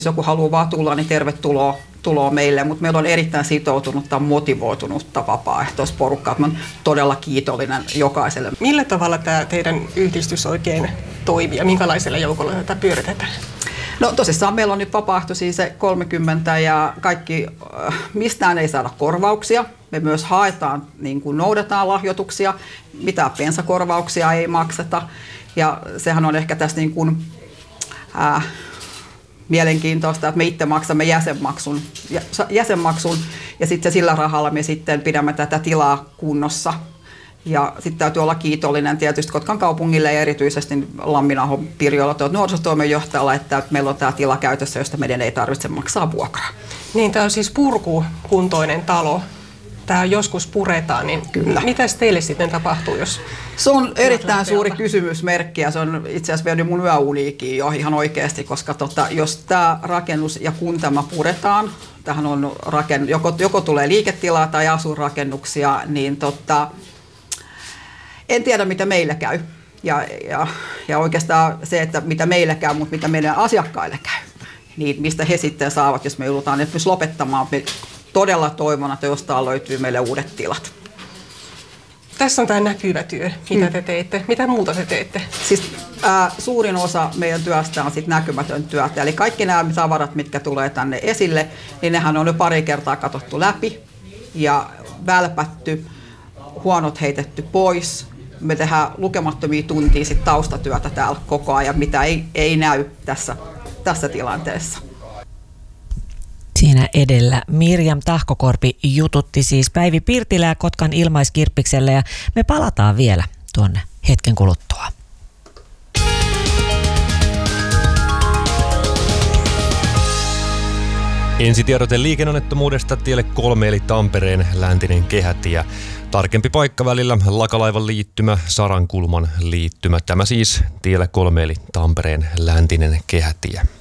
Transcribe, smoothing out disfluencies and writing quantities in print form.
Jos joku haluaa vaan tulla, niin tervetuloa meille, mutta meillä on erittäin sitoutunutta, motivoitunutta vapaaehtoisporukkaa. Mä olen todella kiitollinen jokaiselle. Millä tavalla tämä teidän yhdistys oikein toimii ja minkälaisella joukolla tätä pyöritetään? No tosissaan meillä on nyt vapaaehtoisia se 30 ja kaikki, mistään ei saada korvauksia. Me myös haetaan, niin kuin noudataan lahjoituksia, mitään bensakorvauksia ei makseta. Ja sehän on ehkä tässä niin kuin, mielenkiintoista, että me itse maksamme jäsenmaksun ja sitten sillä rahalla me sitten pidämme tätä tilaa kunnossa. Ja sitten täytyy olla kiitollinen tietysti Kotkan kaupungille ja erityisesti Lamminahon Pirjolla nuorisotoimenjohtajalla, että meillä on tämä tila käytössä, josta meidän ei tarvitse maksaa vuokraa. Niin, tämä on siis purkukuntoinen talo. Tämä joskus puretaan, niin mitäs teille sitten tapahtuu, jos... Se on erittäin suuri kysymysmerkki ja se on itse asiassa vienyt mun yöuniikin jo ihan oikeasti, koska jos tämä rakennus ja kun tämä puretaan, tähän on joko tulee liiketilaa tai asuinrakennuksia, niin en tiedä mitä meillä käy. Ja oikeastaan se, että mitä meillä käy, mutta mitä meidän asiakkaille käy, niin mistä he sitten saavat, jos me joudutaan nyt myös lopettamaan. Me todella toivon, että jostain löytyy meille uudet tilat. Tässä on tämä näkyvä työ, mitä te teette. Mitä muuta te teette? Siis suurin osa meidän työstä on sit näkymätön työtä. Eli kaikki nämä tavarat, mitkä tulee tänne esille, niin nehän on jo pari kertaa katsottu läpi ja välpätty, huonot heitetty pois. Me tehdään lukemattomia tuntia sit taustatyötä täällä koko ajan, mitä ei näy tässä tilanteessa. Siinä edellä Mirjam Tahkokorpi jututti siis Päivi Pirtilää Kotkan Ilmaiskirppikselle ja me palataan vielä tuonne hetken kuluttua. Ensitiedote liikenneonnettomuudesta tielle 3 eli Tampereen läntinen kehätie. Tarkempi paikka välillä Lakalaivan liittymä, Sarankulman liittymä. Tämä siis tielle 3 eli Tampereen läntinen kehätie.